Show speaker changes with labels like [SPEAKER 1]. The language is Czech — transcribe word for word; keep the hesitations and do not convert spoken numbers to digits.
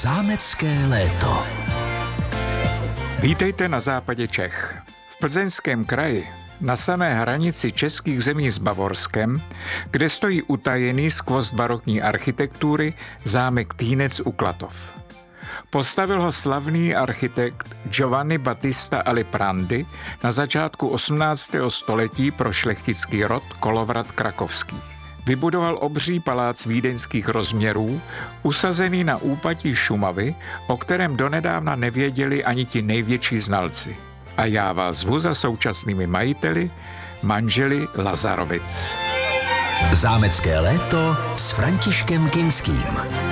[SPEAKER 1] Zámecké léto.
[SPEAKER 2] Vítejte na západě Čech. V Plzeňském kraji, na samé hranici českých zemí s Bavorskem, kde stojí utajený skvost barokní architektury zámek Týnec u Klatov. Postavil ho slavný architekt Giovanni Battista Aliprandi na začátku osmnáctého století pro šlechtický rod Kolovrat krakovský. Vybudoval obří palác vídeňských rozměrů, usazený na úpatí Šumavy, o kterém donedávna nevěděli ani ti největší znalci. A já vás zvu za současnými majiteli, manželi Lazarovic.
[SPEAKER 1] Zámecké léto s Františkem Kinským.